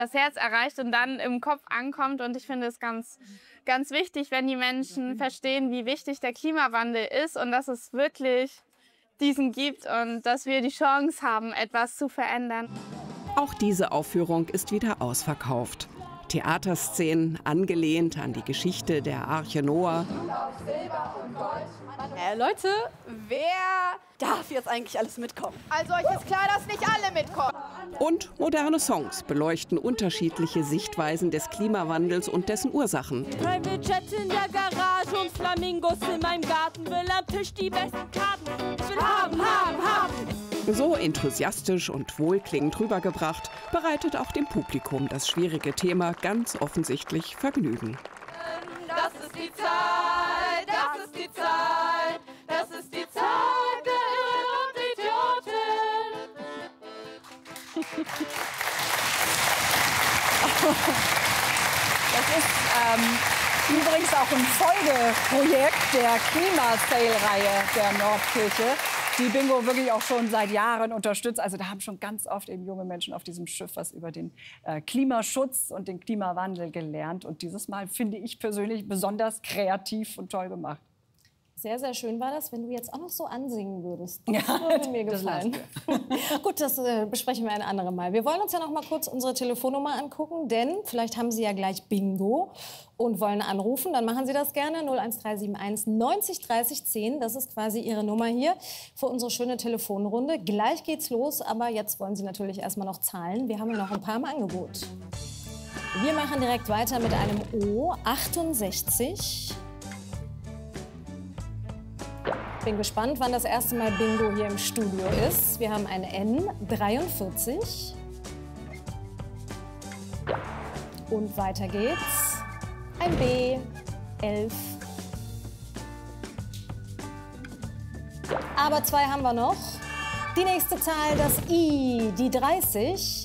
das Herz erreicht und dann im Kopf ankommt. Und ich finde es ganz, ganz wichtig, wenn die Menschen verstehen, wie wichtig der Klimawandel ist und dass es wirklich diesen gibt und dass wir die Chance haben, etwas zu verändern. Auch diese Aufführung ist wieder ausverkauft. Theaterszenen, angelehnt an die Geschichte der Arche Noah. Leute, wer darf jetzt eigentlich alles mitkommen? Also euch ist klar, dass nicht alle mitkommen. Und moderne Songs beleuchten unterschiedliche Sichtweisen des Klimawandels und dessen Ursachen. Private Jet in der Garage und Flamingos in meinem Garten. Will am Tisch die besten Karten. Ich will haben, haben, haben. So enthusiastisch und wohlklingend rübergebracht, bereitet auch dem Publikum das schwierige Thema ganz offensichtlich Vergnügen. Das ist die Zeit, das ist die Zeit, das ist die Zeit der Irren und Idioten. Das ist übrigens auch ein Folgeprojekt der Klimasale-Reihe der Nordkirche, die Bingo wirklich auch schon seit Jahren unterstützt. Also da haben schon ganz oft eben junge Menschen auf diesem Schiff was über den Klimaschutz und den Klimawandel gelernt. Und dieses Mal finde ich persönlich besonders kreativ und toll gemacht. Sehr, sehr schön war das, wenn du jetzt auch noch so ansingen würdest. Ja, Das würde mir das gefallen. Gut, das besprechen wir ein anderes Mal. Wir wollen uns ja noch mal kurz unsere Telefonnummer angucken, denn vielleicht haben Sie ja gleich Bingo und wollen anrufen. Dann machen Sie das gerne. 01371 90 30 10. Das ist quasi Ihre Nummer hier für unsere schöne Telefonrunde. Gleich geht's los, aber jetzt wollen Sie natürlich erstmal noch zahlen. Wir haben ja noch ein paar im Angebot. Wir machen direkt weiter mit einem O, 68. Bin gespannt, wann das erste Mal Bingo hier im Studio ist. Wir haben ein N, 43. Und weiter geht's. Ein B, 11. Aber zwei haben wir noch. Die nächste Zahl, das I, die 30.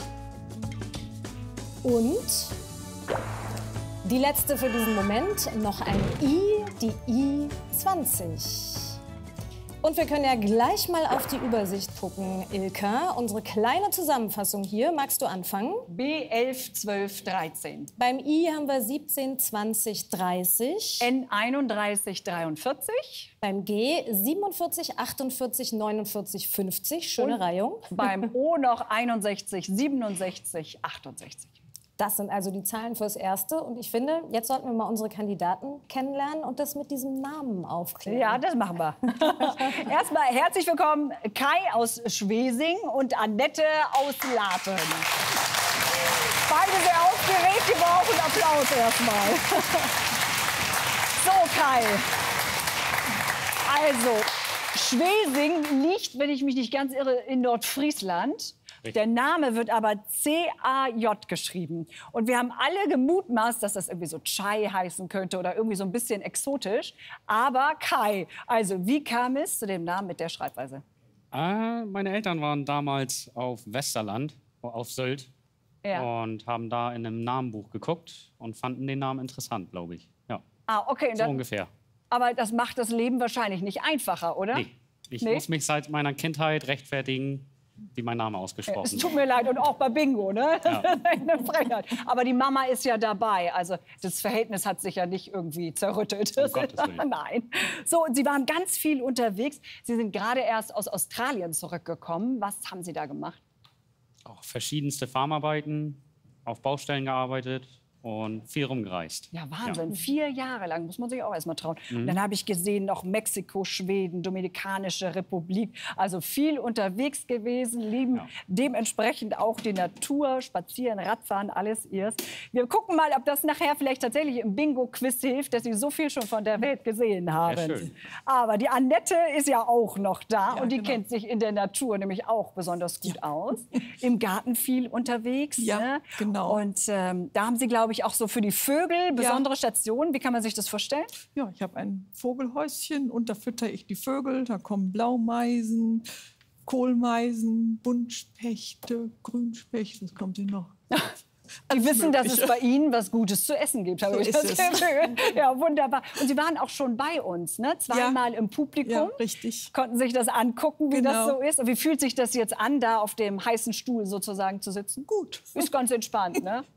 Und die letzte für diesen Moment, noch ein I, die I, 20. Und wir können ja gleich mal auf die Übersicht gucken, Ilka. Unsere kleine Zusammenfassung hier. Magst du anfangen? B11, 12, 13. Beim I haben wir 17, 20, 30. N31, 43. Beim G 47, 48, 49, 50. Schöne Und Reihung. Beim O noch 61, 67, 68. Das sind also die Zahlen fürs Erste. Und ich finde, jetzt sollten wir mal unsere Kandidaten kennenlernen und das mit diesem Namen aufklären. Ja, das machen wir. Erstmal herzlich willkommen Kai aus Schwesing und Annette aus Laten. Beide sehr aufgeregt, die brauchen Applaus erstmal. So, Kai. Also, Schwesing liegt, wenn ich mich nicht ganz irre, in Nordfriesland. Der Name wird aber C-A-J geschrieben. Und wir haben alle gemutmaßt, dass das irgendwie so Chai heißen könnte oder irgendwie so ein bisschen exotisch. Aber Kai, also wie kam es zu dem Namen mit der Schreibweise? Meine Eltern waren damals auf Westerland, auf Sylt. Ja. Und haben da in einem Namenbuch geguckt und fanden den Namen interessant, glaube ich. Ja, Ah, okay. so ungefähr. Aber das macht das Leben wahrscheinlich nicht einfacher, oder? Nee, ich Nee? muss mich seit meiner Kindheit rechtfertigen, wie mein Name Es ausgesprochen tut mir leid, und auch bei Bingo, ne? Ja. Eine Frechheit. Aber die Mama ist ja dabei. Also das Verhältnis hat sich ja nicht irgendwie zerrüttelt. Um Gottes Willen. Nein. So, und Sie waren ganz viel unterwegs. Sie sind gerade erst aus Australien zurückgekommen. Was haben Sie da gemacht? Auch verschiedenste Farmarbeiten, auf Baustellen gearbeitet und viel rumgereist. Ja, Wahnsinn. 4 Jahre lang, muss man sich auch erst mal trauen. Und dann habe ich gesehen, noch Mexiko, Schweden, Dominikanische Republik. Also viel unterwegs gewesen, lieben dementsprechend auch die Natur, Spazieren, Radfahren, alles ihrs. Wir gucken mal, ob das nachher vielleicht tatsächlich im Bingo-Quiz hilft, dass Sie so viel schon von der Welt gesehen haben. Ja, schön. Aber die Annette ist ja auch noch da und die genau. kennt sich in der Natur nämlich auch besonders gut aus. Im Garten viel unterwegs. Ja, ne? genau. Und da haben Sie, glaube ich, auch so für die Vögel besondere Stationen. Wie kann man sich das vorstellen? Ja, ich habe ein Vogelhäuschen und da fütter ich die Vögel. Da kommen Blaumeisen, Kohlmeisen, Buntspechte, Grünspechte, was kommt denn noch? Sie wissen, dass Mögliche. es bei Ihnen was Gutes zu essen gibt. So ist es. Ja, wunderbar. Und Sie waren auch schon bei uns, ne? Zweimal im Publikum. Ja, richtig. Konnten sich das angucken, wie das Genau. so ist. Und wie fühlt sich das jetzt an, da auf dem heißen Stuhl sozusagen zu sitzen? Gut. Ist ganz entspannt, ne?